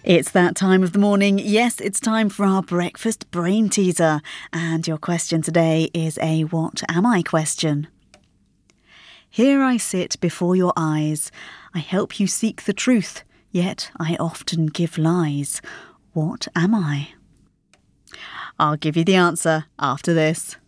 It's that time of the morning. Yes, it's time for our breakfast brain teaser. And your question today is a what am I question. Here I sit before your eyes. I help you seek the truth, yet I often give lies. What am I? I'll give you the answer after this.